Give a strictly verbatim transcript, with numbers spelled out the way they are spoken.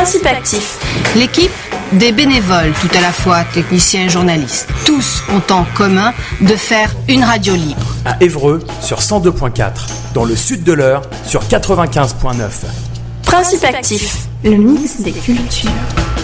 Principe actif. L'équipe, des bénévoles tout à la fois, techniciens et journalistes. Tous ont en commun de faire une radio libre. À Évreux sur cent deux point quatre, dans le sud de l'Eure sur quatre-vingt-quinze point neuf. Principe actif. Le mix des cultures.